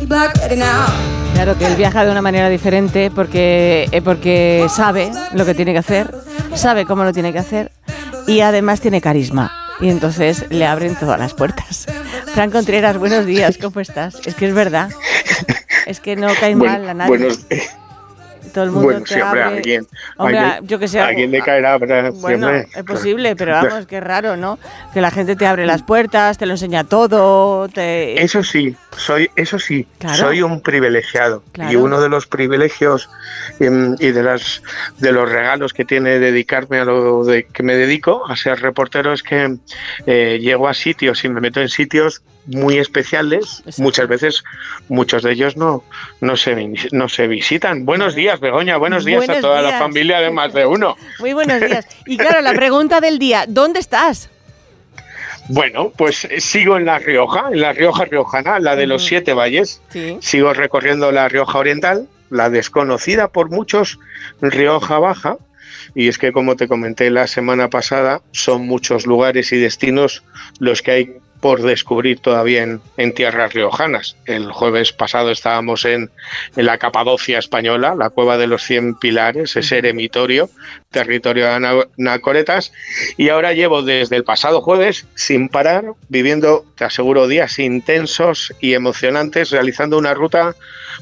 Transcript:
Claro que él viaja de una manera diferente porque sabe lo que tiene que hacer, sabe cómo lo tiene que hacer y además tiene carisma. Y entonces le abren todas las puertas. Fran Contreras, buenos días, ¿cómo estás? Es que es verdad, es que no cae mal a nadie. Todo el mundo te siempre abre. alguien. Hombre, yo que sé. Alguien le caerá. Bueno, es posible, pero vamos, qué raro, ¿no? Que la gente te abre las puertas, te lo enseña todo. Eso sí, Claro. soy un privilegiado. Claro. Y uno de los privilegios y de los regalos que tiene dedicarme a lo de que me dedico, a ser reportero, es que llego a sitios y me meto en sitios muy especiales. Exacto. Muchas veces, muchos de ellos no se visitan. Buenos días, Begoña, buenos días a toda la familia de Más de Uno. Muy buenos días. Y claro, la pregunta del día, ¿dónde estás? Bueno, pues sigo en La Rioja riojana, la de los 7 valles. Sí. Sigo recorriendo la Rioja Oriental, la desconocida por muchos, Rioja Baja. Y es que, como te comenté la semana pasada, son muchos lugares y destinos los que hay por descubrir todavía en tierras riojanas. El jueves pasado estábamos en la Capadocia española, la Cueva de los 100 Pilares, ese eremitorio, territorio de anacoretas, y ahora llevo desde el pasado jueves sin parar, viviendo, te aseguro, días intensos y emocionantes, realizando una ruta